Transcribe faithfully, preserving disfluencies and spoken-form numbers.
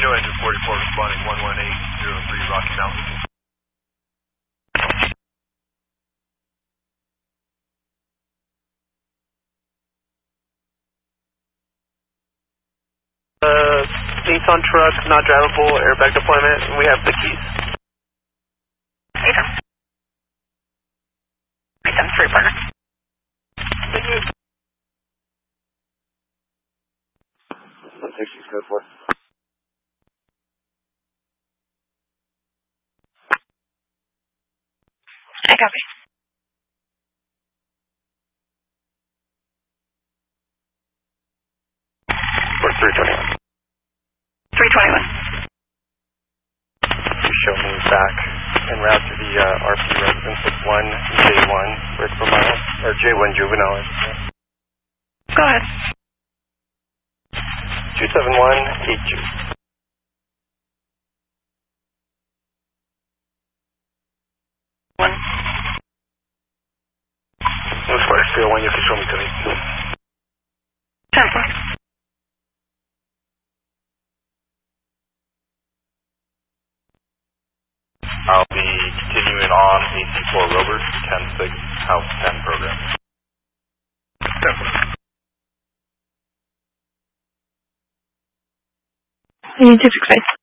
Reno engine forty-four responding one one eight zero three Rocky Mountain. Uh, Nissan truck, not drivable, airbag deployment, and we have the keys. Nathan. Nathan, three partner. Thank you. one six six code four. I copy. We're three twenty-one. three twenty-one. You show me back en route to the uh, R P residence with one J one Rick per mile, or J one juvenile. Go ahead. two seven one eight two. One. Looks like scale one, you can show me to me. ten four. I'll be continuing on A C four Robert, ten six, House ten program. ten four. You need to fix it.